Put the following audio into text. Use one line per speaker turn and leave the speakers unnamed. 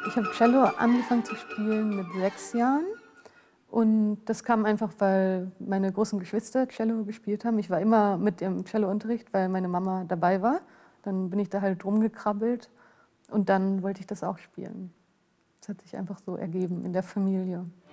Ich habe Cello angefangen zu spielen mit 6 Jahren und das kam einfach, weil meine großen Geschwister Cello gespielt haben. Ich war immer mit im Cellounterricht, weil meine Mama dabei war. Dann bin ich da halt rumgekrabbelt und dann wollte ich das auch spielen. Das hat sich einfach so ergeben in der Familie.